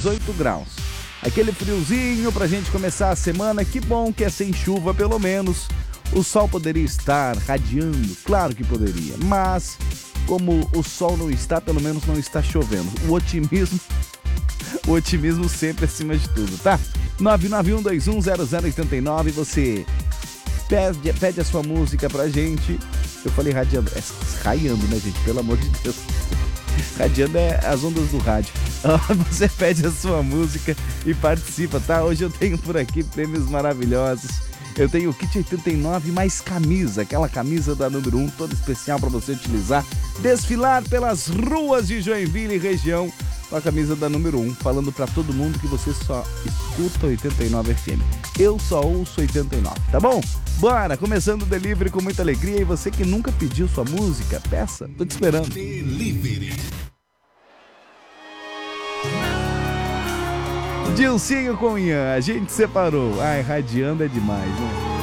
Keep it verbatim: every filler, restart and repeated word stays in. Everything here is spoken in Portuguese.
dezoito graus. Aquele friozinho pra gente começar a semana, que bom que é sem chuva pelo menos. O sol poderia estar radiando, claro que poderia, mas como o sol não está, pelo menos não está chovendo. O otimismo, o otimismo sempre acima de tudo, tá? nove nove um dois um zero zero oito nove, você pede, pede a sua música pra gente. Eu falei radiando, é raiando, né, gente? Pelo amor de Deus. Radiando é as ondas do rádio. Você pede a sua música e participa, tá? Hoje eu tenho por aqui prêmios maravilhosos. Eu tenho o kit oitenta e nove mais camisa, aquela camisa da número um, toda especial para você utilizar, desfilar pelas ruas de Joinville e região com a camisa da número um, falando para todo mundo que você só escuta oitenta e nove F M. Eu só ouço oitenta e nove, tá bom? Bora, começando o delivery com muita alegria, e você que nunca pediu sua música, peça, tô te esperando. Delivery. Dilcinho com Ian, a gente separou. Ai, radiando é demais, né?